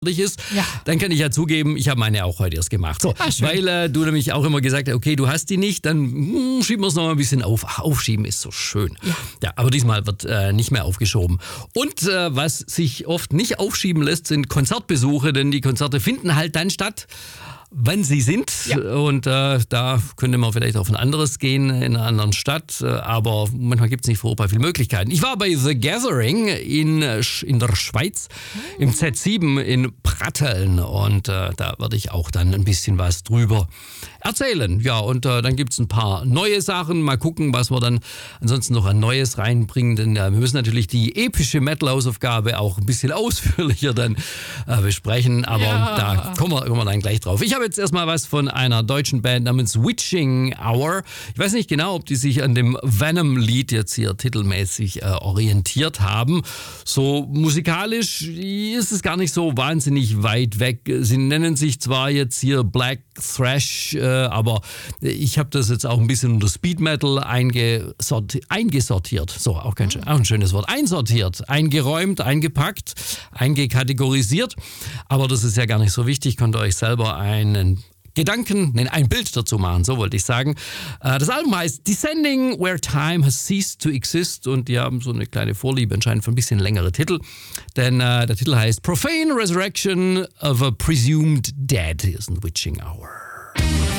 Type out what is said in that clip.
ist, Ja. dann kann ich ja zugeben, ich habe meine auch heute erst gemacht. So, schön. weil du nämlich auch immer gesagt hast, okay, du hast die nicht, dann schieben wir es noch mal ein bisschen auf. Ach, aufschieben ist so schön. Ja, aber diesmal wird nicht mehr aufgeschoben. Und was sich oft nicht aufschieben lässt, sind Konzertbesuche, denn die Konzerte finden halt dann statt, wann sie sind. Ja. Und da könnte man vielleicht auf ein anderes gehen, in einer anderen Stadt. Aber manchmal gibt es nicht vor Europa viele Möglichkeiten. Ich war bei The Gathering in der Schweiz, im Z7 in Pratteln. Und da werde ich auch dann ein bisschen was drüber erzählen. Ja, und dann gibt es ein paar neue Sachen. Mal gucken, was wir dann ansonsten noch an Neues reinbringen. Denn wir müssen natürlich die epische Metal-Hausaufgabe auch ein bisschen ausführlicher dann besprechen. Aber da kommen wir dann gleich drauf. Ich habe jetzt erstmal was von einer deutschen Band namens Witching Hour. Ich weiß nicht genau, ob die sich an dem Venom-Lied jetzt hier titelmäßig orientiert haben. So musikalisch ist es gar nicht so wahnsinnig weit weg. Sie nennen sich zwar jetzt hier Black Thrash, aber ich habe das jetzt auch ein bisschen unter Speed Metal eingesortiert. So, auch ein schönes Wort. Einsortiert, eingeräumt, eingepackt, eingekategorisiert. Aber das ist ja gar nicht so wichtig. Könnt ihr euch selber ein Bild dazu machen, so wollte ich sagen. Das Album heißt Descending Where Time Has Ceased to Exist und die haben so eine kleine Vorliebe anscheinend für ein bisschen längere Titel, denn der Titel heißt Profane Resurrection of a Presumed Dead. Hier ist ein Witching Hour.